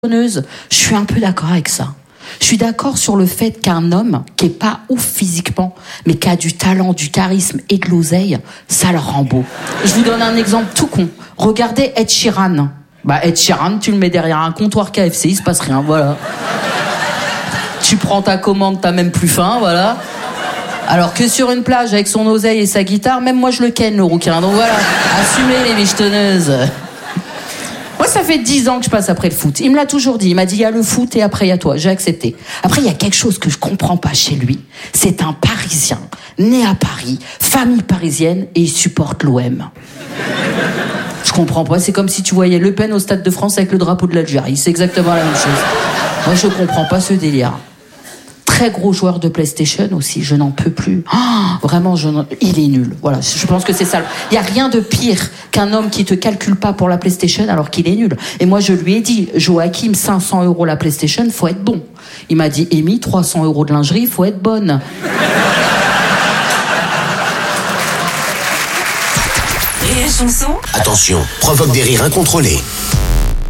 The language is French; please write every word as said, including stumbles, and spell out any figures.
Je suis un peu d'accord avec ça. Je suis d'accord sur le fait qu'un homme qui est pas ouf physiquement, mais qui a du talent, du charisme et de l'oseille, ça le rend beau. Je vous donne un exemple tout con. Regardez Ed Sheeran. Bah Ed Sheeran, tu le mets derrière un comptoir K F C, il se passe rien, voilà. Tu prends ta commande, t'as même plus faim, voilà. Alors que sur une plage avec son oseille et sa guitare, même moi je le ken le rouquin. Donc voilà, assumez les michetonneuses. Moi, ça fait dix ans que je passe après le foot. Il me l'a toujours dit. Il m'a dit, il y a le foot et après, il y a toi. J'ai accepté. Après, il y a quelque chose que je comprends pas chez lui. C'est un Parisien, né à Paris, famille parisienne, et il supporte l'O M. Je comprends pas. C'est comme si tu voyais Le Pen au Stade de France avec le drapeau de l'Algérie. C'est exactement la même chose. Moi, je comprends pas ce délire. Très gros joueur de PlayStation aussi, je n'en peux plus. Oh, vraiment, je n'en... il est nul. Voilà, je pense que c'est ça. Il n'y a rien de pire qu'un homme qui te calcule pas pour la PlayStation alors qu'il est nul. Et moi, je lui ai dit, Joachim, cinq cents euros la PlayStation, faut être bon. Il m'a dit, Amy, trois cents euros de lingerie, faut être bonne. Attention, provoque des rires incontrôlés.